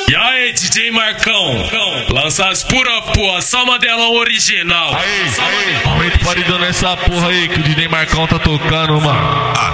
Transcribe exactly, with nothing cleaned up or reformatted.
E aí, D J Marcão, lança as pura porra, só modelão original. Aí, aí, aumenta o paredão nessa porra aí que o D J Marcão tá tocando, mano.